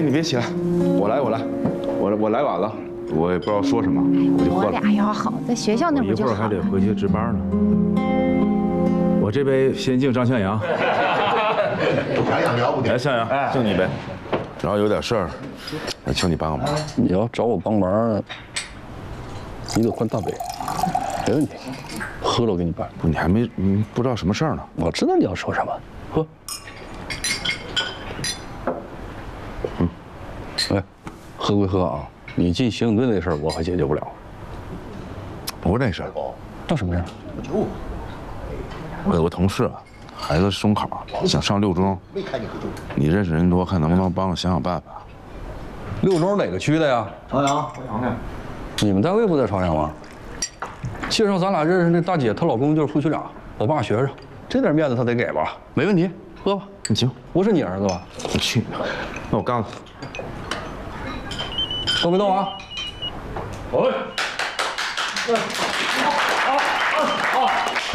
你别起来，我来，我来晚了，我也不知道说什么，我就喝了。 我俩要好，在学校那会儿就好。 一会儿还得回去值班呢。我这杯先敬张向阳。 洋洋聊不来，向阳，敬你一杯。然后有点事儿，请你帮个忙。 你要找我帮忙，你得换大杯，没问题，喝了我给你办。 你还没，不知道什么事儿呢。 我知道你要说什么，喝。哎，喝归喝啊，你进刑警队那事儿我可解决不了。 不是那事儿， 那什么事儿？ 我有个同事，孩子中考，想上六中。你认识人多，看能不能帮我想想办法。 六中哪个区的呀？ 朝阳，回阳的。 你们单位不在朝阳吗？介绍咱俩认识那大姐，她老公就是副区长，我爸学生，这点面子他得给吧？没问题，喝吧。 你行， 不是你儿子吧？ 你去，那我告诉你。 动没动啊？ 哎。